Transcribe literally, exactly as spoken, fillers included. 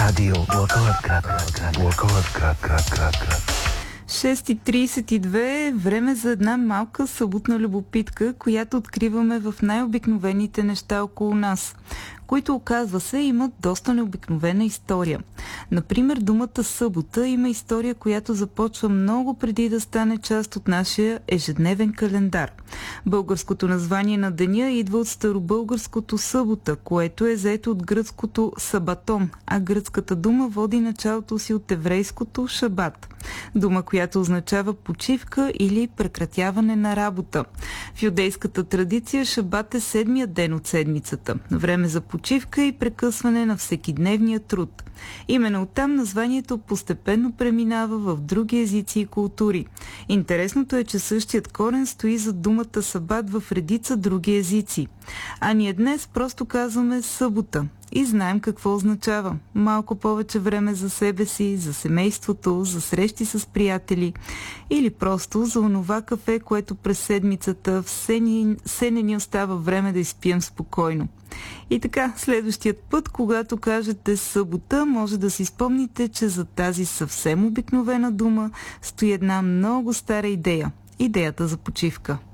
Радио Благоевград. Благоевград, град, град, град. шест и тридесет и две, време за една малка съботна любопитка, която откриваме в най-обикновените неща около нас, които, оказва се, имат доста необикновена история. Например, думата събота има история, която започва много преди да стане част от нашия ежедневен календар. Българското название на деня идва от старобългарското събота, което е заето от гръцкото сабатон, а гръцката дума води началото си от еврейското шабат. Дума, която означава почивка или прекратяване на работа. В юдейската традиция шабат е седмия ден от седмицата. Време за почивка и прекъсване на всекидневния труд. Именно оттам названието постепенно преминава в други езици и култури. Интересното е, че същият корен стои за думата сабат в редица други езици. А ние днес просто казваме събота и знаем какво означава. Малко повече време за себе си, за семейството, за срещи с приятели или просто за онова кафе, което през седмицата все, ни, все не ни остава време да изпием спокойно. И така, следващият път, когато кажете събота, може да си спомните, че за тази съвсем обикновена дума стои една много стара идея. Идеята за почивка.